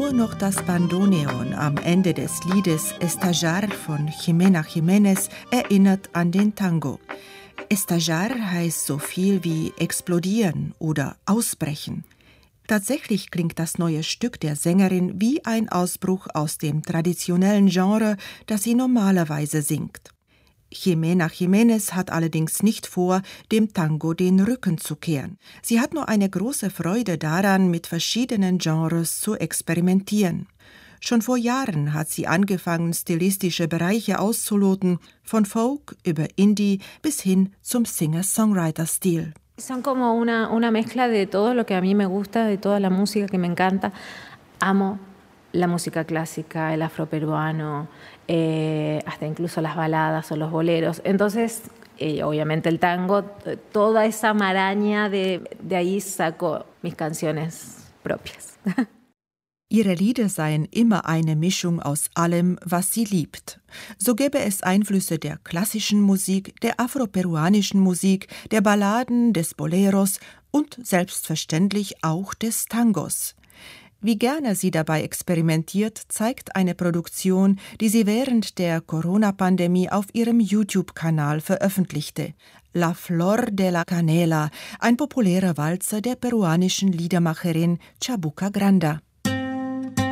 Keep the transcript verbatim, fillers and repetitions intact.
Nur noch das Bandoneon am Ende des Liedes Estallar von Jimena Jiménez erinnert an den Tango. Estallar heißt so viel wie explodieren oder ausbrechen. Tatsächlich klingt das neue Stück der Sängerin wie ein Ausbruch aus dem traditionellen Genre, das sie normalerweise singt. Jimena Jiménez hat allerdings nicht vor, dem Tango den Rücken zu kehren. Sie hat nur eine große Freude daran, mit verschiedenen Genres zu experimentieren. Schon vor Jahren hat sie angefangen, stilistische Bereiche auszuloten, von Folk über Indie bis hin zum Singer-Songwriter-Stil. Son como una, una mezcla de todo lo que a mí me gusta, de toda la música que me encanta. Amo la música clásica, el afroperuano, eh, hasta incluso las baladas o los boleros. Entonces, eh, obviamente el tango, toda esa maraña, de, de ahí saco mis canciones propias. Ihre Lieder seien immer eine Mischung aus allem, was sie liebt. So gäbe es Einflüsse der klassischen Musik, der afroperuanischen Musik, der Balladen, des Boleros und selbstverständlich auch des Tangos. Wie gerne sie dabei experimentiert, zeigt eine Produktion, die sie während der Corona-Pandemie auf ihrem YouTube-Kanal veröffentlichte. La Flor de la Canela, ein populärer Walzer der peruanischen Liedermacherin Chabuca Granda.